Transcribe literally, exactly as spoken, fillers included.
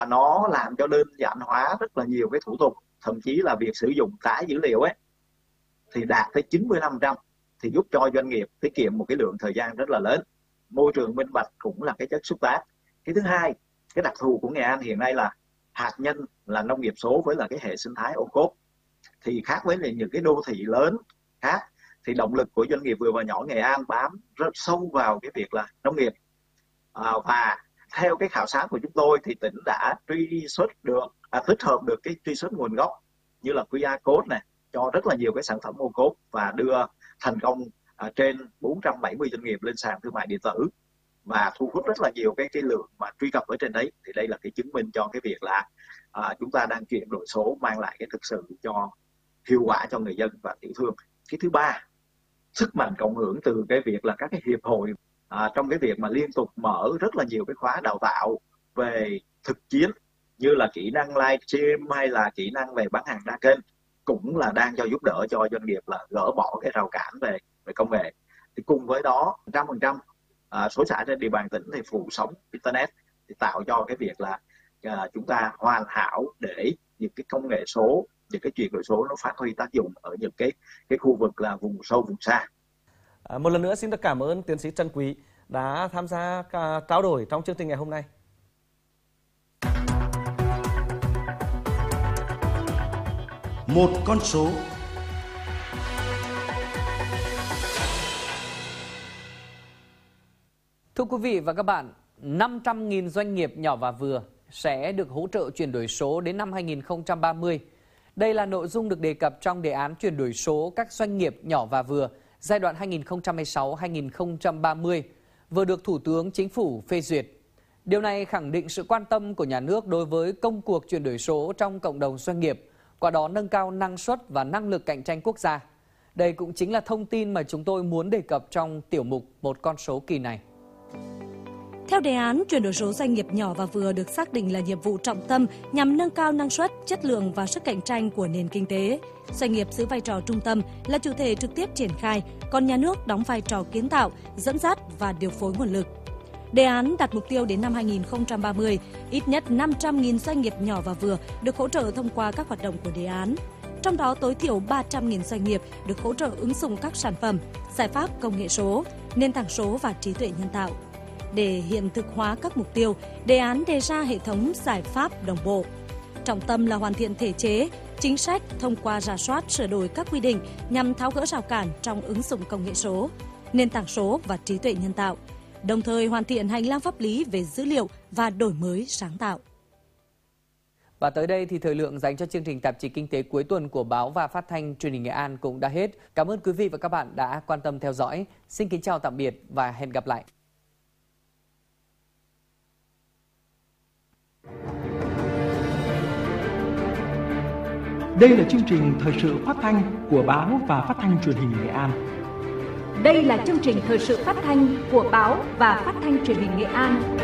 Nó làm cho đơn giản hóa rất là nhiều cái thủ tục, thậm chí là việc sử dụng tải dữ liệu ấy thì đạt tới chín mươi lăm phần trăm, thì giúp cho doanh nghiệp tiết kiệm một cái lượng thời gian rất là lớn. Môi trường minh bạch cũng là cái chất xúc tác. Cái thứ hai, cái đặc thù của Nghệ An hiện nay là hạt nhân là nông nghiệp số với là cái hệ sinh thái ô cốp, thì khác với những cái đô thị lớn khác, thì động lực của doanh nghiệp vừa và nhỏ Nghệ An bám rất sâu vào cái việc là nông nghiệp. À, và theo cái khảo sát của chúng tôi thì tỉnh đã truy xuất được, à, tích hợp được cái truy xuất nguồn gốc như là quy rờ code này cho rất là nhiều cái sản phẩm ô cốp và đưa thành công à, trên bốn trăm bảy mươi doanh nghiệp lên sàn thương mại điện tử và thu hút rất là nhiều cái cái lượng mà truy cập ở trên đấy. Thì đây là cái chứng minh cho cái việc là à, chúng ta đang chuyển đổi số mang lại cái thực sự cho hiệu quả cho người dân và tiểu thương. Cái thứ ba, sức mạnh cộng hưởng từ cái việc là các cái hiệp hội à, trong cái việc mà liên tục mở rất là nhiều cái khóa đào tạo về thực chiến như là kỹ năng livestream hay là kỹ năng về bán hàng đa kênh, cũng là đang cho giúp đỡ cho doanh nghiệp là gỡ bỏ cái rào cản về về công nghệ. Thì cùng với đó, một trăm phần trăm à, số xã trên địa bàn tỉnh thì phủ sóng internet, thì tạo cho cái việc là à, chúng ta hoàn hảo để những cái công nghệ số, những cái chuyển đổi số nó phát huy tác dụng ở những cái cái khu vực là vùng sâu vùng xa. À, một lần nữa xin được cảm ơn tiến sĩ Trần Quý đã tham gia trao đổi trong chương trình ngày hôm nay. Một con số. Thưa quý vị và các bạn, năm trăm nghìn doanh nghiệp nhỏ và vừa sẽ được hỗ trợ chuyển đổi số đến năm hai nghìn không trăm ba mươi. Đây là nội dung được đề cập trong đề án chuyển đổi số các doanh nghiệp nhỏ và vừa giai đoạn hai nghìn không trăm hai mươi sáu đến hai nghìn không trăm ba mươi vừa được Thủ tướng Chính phủ phê duyệt. Điều này khẳng định sự quan tâm của nhà nước đối với công cuộc chuyển đổi số trong cộng đồng doanh nghiệp, qua đó nâng cao năng suất và năng lực cạnh tranh quốc gia. Đây cũng chính là thông tin mà chúng tôi muốn đề cập trong tiểu mục Một con số kỳ này. Theo đề án, chuyển đổi số doanh nghiệp nhỏ và vừa được xác định là nhiệm vụ trọng tâm nhằm nâng cao năng suất, chất lượng và sức cạnh tranh của nền kinh tế. Doanh nghiệp giữ vai trò trung tâm là chủ thể trực tiếp triển khai, còn nhà nước đóng vai trò kiến tạo, dẫn dắt và điều phối nguồn lực. Đề án đặt mục tiêu đến năm hai nghìn không trăm ba mươi, ít nhất năm trăm nghìn doanh nghiệp nhỏ và vừa được hỗ trợ thông qua các hoạt động của đề án. Trong đó tối thiểu ba trăm nghìn doanh nghiệp được hỗ trợ ứng dụng các sản phẩm, giải pháp công nghệ số, nền tảng số và trí tuệ nhân tạo. Để hiện thực hóa các mục tiêu, đề án đề ra hệ thống giải pháp đồng bộ. Trọng tâm là hoàn thiện thể chế, chính sách thông qua rà soát sửa đổi các quy định nhằm tháo gỡ rào cản trong ứng dụng công nghệ số, nền tảng số và trí tuệ nhân tạo, đồng thời hoàn thiện hành lang pháp lý về dữ liệu và đổi mới sáng tạo. Và tới đây thì thời lượng dành cho chương trình tạp chí Kinh tế cuối tuần của Báo và Phát thanh Truyền hình Nghệ An cũng đã hết. Cảm ơn quý vị và các bạn đã quan tâm theo dõi. Xin kính chào tạm biệt và hẹn gặp lại. Đây là chương trình thời sự phát thanh của Báo và Phát thanh Truyền hình Nghệ An. Đây là chương trình thời sự phát thanh của Báo và Phát thanh Truyền hình Nghệ An.